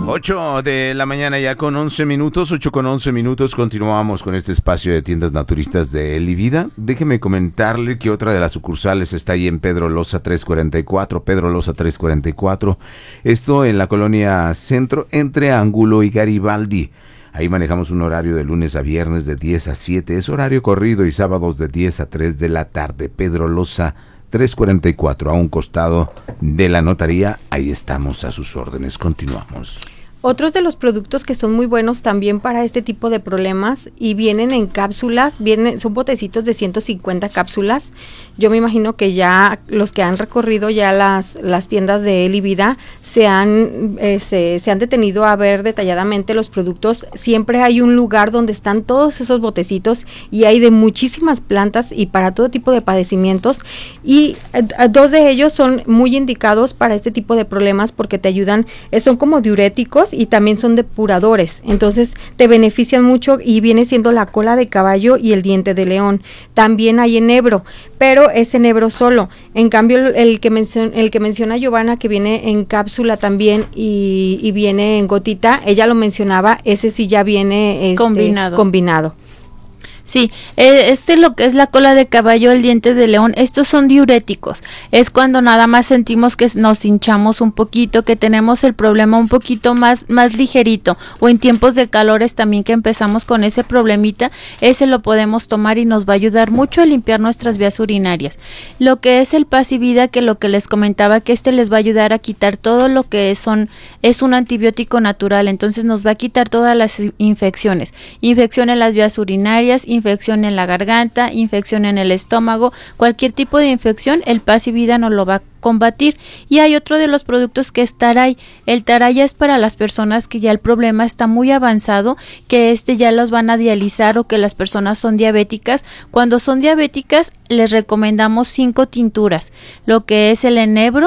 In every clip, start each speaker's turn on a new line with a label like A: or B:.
A: 8 de la mañana ya con 11 minutos, 8 con 11 minutos, continuamos con este espacio de tiendas naturistas de Elivida. Déjeme comentarle que otra de las sucursales está ahí en Pedro Loza 344, esto en la colonia Centro, entre Ángulo y Garibaldi. Ahí manejamos un horario de lunes a viernes de 10 a 7, es horario corrido, y sábados de 10 a 3 de la tarde. Pedro Loza 344, a un costado de la notaría. Ahí estamos a sus órdenes. Continuamos.
B: Otros de los productos que son muy buenos también para este tipo de problemas y vienen en cápsulas, son botecitos de 150 cápsulas. Yo me imagino que ya los que han recorrido ya las tiendas de Elivida se han detenido a ver detalladamente los productos. Siempre hay un lugar donde están todos esos botecitos y hay de muchísimas plantas y para todo tipo de padecimientos, y dos de ellos son muy indicados para este tipo de problemas porque te ayudan, son como diuréticos y también son depuradores, entonces te benefician mucho, y viene siendo la cola de caballo y el diente de león. También hay enebro, pero es enebro solo. En cambio el que menciona Giovanna, que viene en cápsula también y viene en gotita, ella lo mencionaba, ese sí ya viene combinado.
C: Sí, lo que es la cola de caballo, el diente de león, estos son diuréticos. Es cuando nada más sentimos que nos hinchamos un poquito, que tenemos el problema un poquito más ligerito, o en tiempos de calores también que empezamos con ese problemita, ese lo podemos tomar y nos va a ayudar mucho a limpiar nuestras vías urinarias. Lo que es el Pasivida, que lo que les comentaba, que les va a ayudar a quitar todo lo que es un antibiótico natural, entonces nos va a quitar todas las infección en las vías urinarias, infección en la garganta, infección en el estómago, cualquier tipo de infección, el Pasivida nos lo va a combatir. Y hay otro de los productos que es Taray. El Taray es para las personas que ya el problema está muy avanzado, que ya los van a dializar, o que las personas son diabéticas. Cuando son diabéticas les recomendamos 5 tinturas, lo que es el enebro,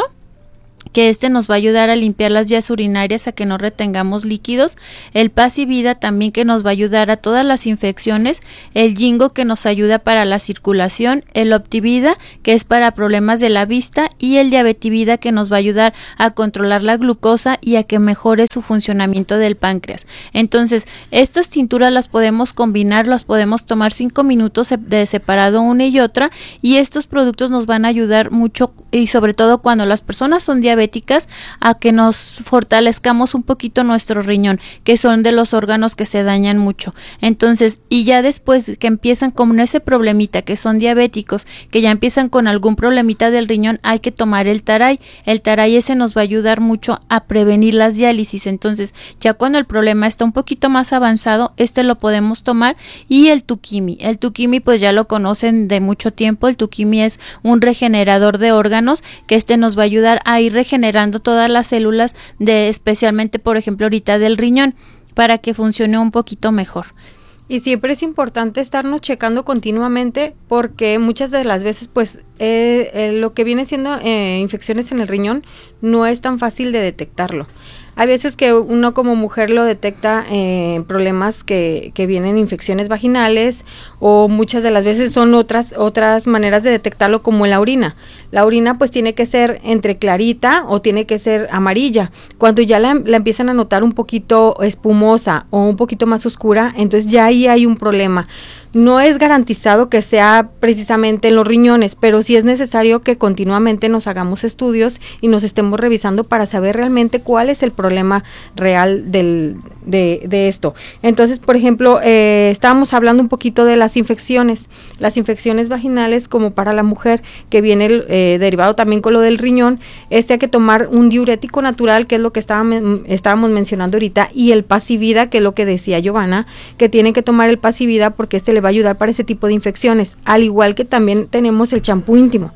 C: que nos va a ayudar a limpiar las vías urinarias, a que no retengamos líquidos, el Pasivida también, que nos va a ayudar a todas las infecciones, el Jingo, que nos ayuda para la circulación, el Optivida, que es para problemas de la vista, y el Diabetivida, que nos va a ayudar a controlar la glucosa y a que mejore su funcionamiento del páncreas. Entonces, estas tinturas las podemos combinar, las podemos tomar 5 minutos de separado una y otra, y estos productos nos van a ayudar mucho, y sobre todo cuando las personas son diabéticas, a que nos fortalezcamos un poquito nuestro riñón, que son de los órganos que se dañan mucho. Entonces, y ya después que empiezan con ese problemita, que son diabéticos, que ya empiezan con algún problemita del riñón, hay que tomar el Taray. El Taray ese nos va a ayudar mucho a prevenir las diálisis. Entonces, ya cuando el problema está un poquito más avanzado, lo podemos tomar. Y el Tuquimi pues ya lo conocen de mucho tiempo. El Tuquimi es un regenerador de órganos, que nos va a ayudar a ir regenerando todas las células, especialmente por ejemplo ahorita del riñón, para que funcione un poquito mejor.
B: Y siempre es importante estarnos checando continuamente, porque muchas de las veces pues lo que viene siendo infecciones en el riñón no es tan fácil de detectarlo. Hay veces que uno como mujer lo detecta problemas que vienen infecciones vaginales, o muchas de las veces son otras maneras de detectarlo, como en la orina. La orina pues tiene que ser entre clarita o tiene que ser amarilla. Cuando ya la empiezan a notar un poquito espumosa o un poquito más oscura, entonces ya ahí hay un problema. No es garantizado que sea precisamente en los riñones, pero sí es necesario que continuamente nos hagamos estudios y nos estemos revisando para saber realmente cuál es el problema real de esto. Entonces, por ejemplo, estábamos hablando un poquito de las infecciones vaginales, como para la mujer, que viene derivado también con lo del riñón. Hay que tomar un diurético natural, que es lo que estábamos mencionando ahorita, y el Pasivida, que es lo que decía Giovanna, que tienen que tomar el Pasivida porque le va a ayudar para ese tipo de infecciones, al igual que también tenemos el champú íntimo.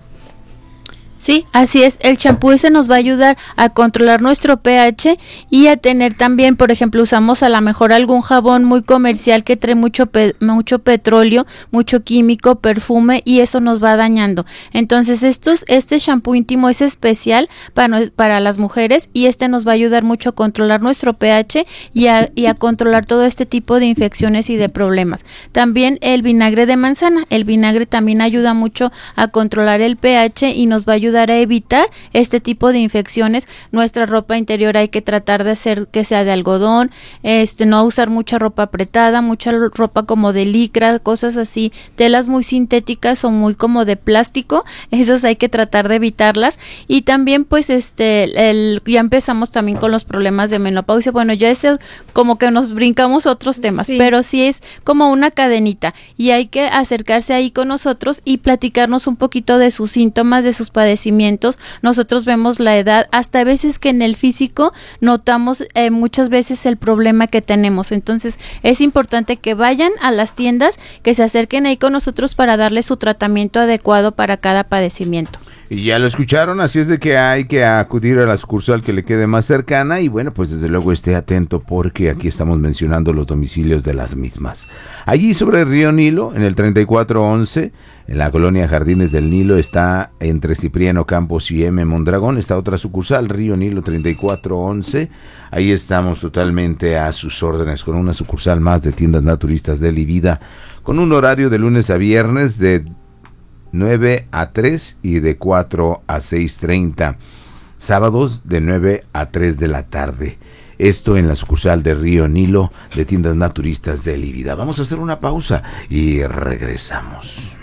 C: Sí, así es, el champú ese nos va a ayudar a controlar nuestro pH y a tener también, por ejemplo, usamos a lo mejor algún jabón muy comercial que trae mucho petróleo, mucho químico, perfume, y eso nos va dañando. Entonces este champú íntimo es especial para las mujeres, y nos va a ayudar mucho a controlar nuestro pH y a controlar todo este tipo de infecciones y de problemas. También el vinagre de manzana, el vinagre también ayuda mucho a controlar el pH y nos va a ayudar ayudar a evitar este tipo de infecciones. Nuestra ropa interior hay que tratar de hacer que sea de algodón, no usar mucha ropa apretada, mucha ropa como de licra, cosas así, telas muy sintéticas o muy como de plástico, esas hay que tratar de evitarlas. Y también pues ya empezamos también con los problemas de menopausia. Bueno, ya es como que nos brincamos otros temas, pero sí es como una cadenita y hay que acercarse ahí con nosotros y platicarnos un poquito de sus síntomas, de sus padecimientos. Nosotros vemos la edad, hasta a veces que en el físico notamos muchas veces el problema que tenemos. Entonces es importante que vayan a las tiendas, que se acerquen ahí con nosotros para darle su tratamiento adecuado para cada padecimiento.
A: Y ya lo escucharon, así es de que hay que acudir a la sucursal que le quede más cercana y bueno, pues desde luego esté atento porque aquí estamos mencionando los domicilios de las mismas. Allí sobre el río Nilo, en el 3411, en la colonia Jardines del Nilo, está entre Cipriano Campos y M. Mondragón, está otra sucursal, río Nilo 3411, ahí estamos totalmente a sus órdenes con una sucursal más de Tiendas Naturistas de Livida, con un horario de lunes a viernes de 9 a 3 y de 4 a 6:30, sábados de 9 a 3 de la tarde. Esto en la sucursal de Río Nilo de Tiendas Naturistas de Livida. Vamos a hacer una pausa y regresamos.